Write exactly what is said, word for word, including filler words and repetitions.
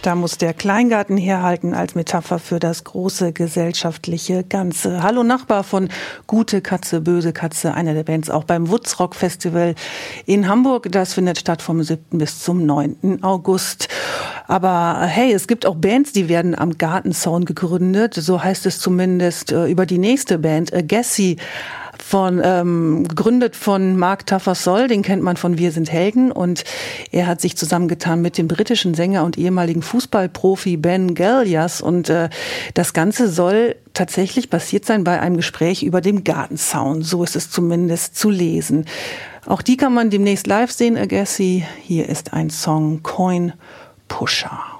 Da muss der Kleingarten herhalten als Metapher für das große gesellschaftliche Ganze. Hallo Nachbar von Gute Katze, Böse Katze, einer der Bands auch beim Woodstock Festival in Hamburg. Das findet statt vom siebten bis zum neunten August. Aber hey, es gibt auch Bands, die werden am Gartenzaun gegründet. So heißt es zumindest äh, über die nächste Band, Agassi. Von, ähm, gegründet von Mark Tafasol, den kennt man von Wir sind Helden, und er hat sich zusammengetan mit dem britischen Sänger und ehemaligen Fußballprofi Ben Gallias, und äh, das Ganze soll tatsächlich passiert sein bei einem Gespräch über dem Gartenzaun, so ist es zumindest zu lesen. Auch die kann man demnächst live sehen, Agassi. Hier ist ein Song, Coin Pusher.